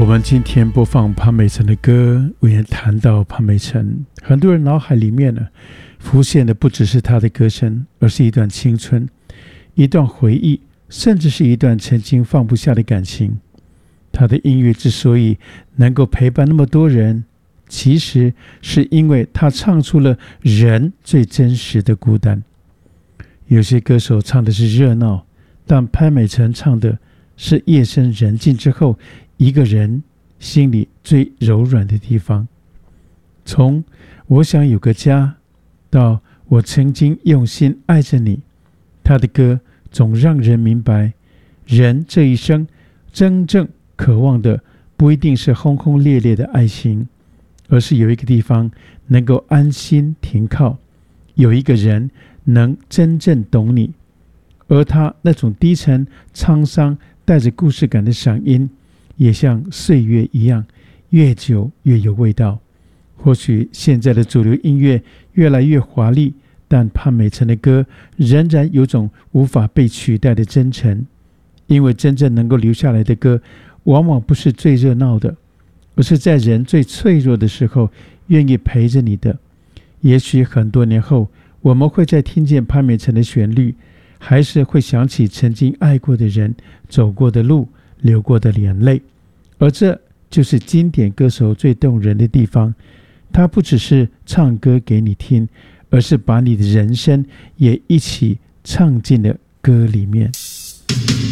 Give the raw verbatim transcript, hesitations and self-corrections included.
我们今天播放潘美辰的歌，我也谈到潘美辰，很多人脑海里面呢浮现的不只是他的歌声，而是一段青春，一段回忆，甚至是一段曾经放不下的感情。他的音乐之所以能够陪伴那么多人，其实是因为他唱出了人最真实的孤单。有些歌手唱的是热闹，但潘美辰唱的是夜深人静之后一个人心里最柔软的地方。从我想有个家到我曾经用心爱着你，他的歌总让人明白，人这一生真正渴望的不一定是轰轰烈烈的爱情，而是有一个地方能够安心停靠，有一个人能真正懂你。而他那种低沉沧桑带着故事感的嗓音，也像岁月一样，越久越有味道。或许现在的主流音乐越来越华丽，但潘美辰的歌仍然有种无法被取代的真诚。因为真正能够留下来的歌，往往不是最热闹的，而是在人最脆弱的时候愿意陪着你的。也许很多年后，我们会再听见潘美辰的旋律，还是会想起曾经爱过的人，走过的路，流过的眼泪。而这就是经典歌手最动人的地方，他不只是唱歌给你听，而是把你的人生也一起唱进了歌里面。